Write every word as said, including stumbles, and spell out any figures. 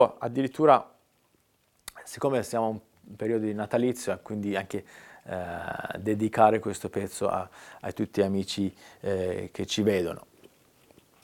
addirittura, siccome siamo in un periodo di natalizio, quindi anche eh, dedicare questo pezzo a, a tutti gli amici eh, che ci vedono.